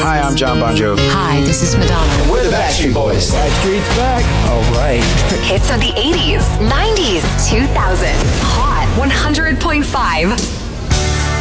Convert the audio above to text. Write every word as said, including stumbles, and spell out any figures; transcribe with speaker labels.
Speaker 1: Hi, I'm John Bon Jovi.
Speaker 2: Hi, this is Madonna.
Speaker 3: We're the Backstreet Boys.
Speaker 4: Backstreet's back. All right.
Speaker 5: Hits of the eighties, nineties, two thousand. Hot one hundred point five.